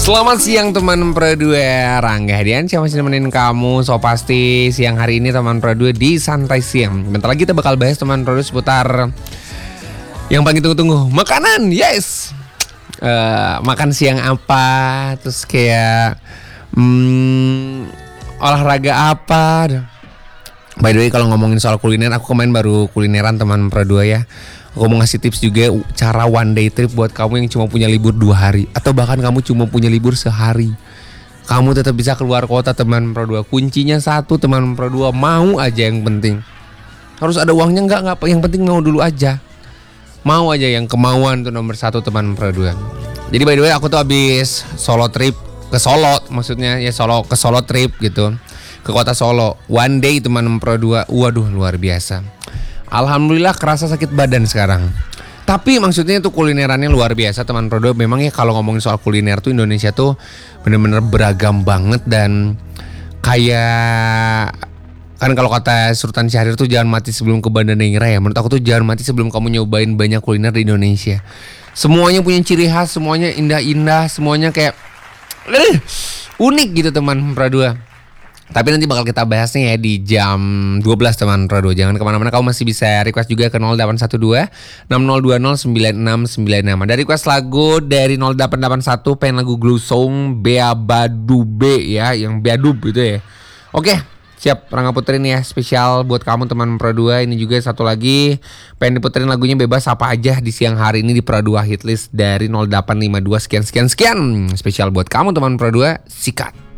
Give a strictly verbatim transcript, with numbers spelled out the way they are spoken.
Selamat siang teman Pro dua, Rangga Hadiansyah masih nemenin kamu. So pasti siang hari ini teman Pro dua di Santai Siang. Bentar lagi kita bakal bahas teman Pro dua seputar yang paling tunggu-tunggu, makanan, yes. uh, Makan siang apa, terus kayak hmm, olahraga apa. By the way, kalau ngomongin soal kuliner, aku kemarin baru kulineran teman Pro dua ya. Aku mau ngasih tips juga cara one day trip buat kamu yang cuma punya libur dua hari atau bahkan kamu cuma punya libur sehari. Kamu tetap bisa keluar kota teman Pro dua. Kuncinya satu teman Pro dua, mau aja yang penting. Harus ada uangnya enggak enggak, yang penting mau dulu aja. Mau aja, yang kemauan tuh nomor satu teman Pro dua. Jadi by the way, aku tuh habis solo trip ke Solo, maksudnya ya solo ke Solo trip gitu. Ke kota Solo, one day teman Pro dua. Waduh, luar biasa. Alhamdulillah kerasa sakit badan sekarang. Tapi maksudnya itu kulinerannya luar biasa teman Pro dua. Memang ya kalau ngomongin soal kuliner tuh Indonesia tuh bener-bener beragam banget. Dan kayak kan kalau kata Sultan Syahrir tuh jangan mati sebelum ke Banda Neira ya. Menurut aku tuh jangan mati sebelum kamu nyobain banyak kuliner di Indonesia. Semuanya punya ciri khas, semuanya indah-indah, semuanya kayak uh, unik gitu teman Pro dua. Tapi nanti bakal kita bahasnya ya di jam dua belas teman Pro dua. Jangan kemana-mana, kamu masih bisa request juga ke nol delapan satu dua enam nol dua nol sembilan enam sembilan enam. Ada request lagu dari nol delapan delapan satu, pengen lagu Glue Song Beabadube ya, yang Beadub gitu ya. Oke, siap Rangga puterin ya, spesial buat kamu teman Pro dua. Ini juga satu lagi, pengen diputerin lagunya bebas apa aja di siang hari ini di Pro dua Hitlist dari nol delapan lima dua sekian sekian sekian. Spesial buat kamu teman Pro dua, sikat.